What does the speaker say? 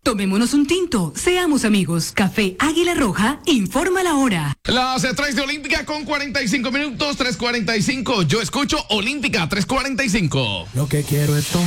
Tomémonos un tinto, seamos amigos. Café Águila Roja, informa la hora. Las 3 de Olímpica con 45 minutos, 3:45. Yo escucho Olímpica, 3:45. Lo que quiero es tomar.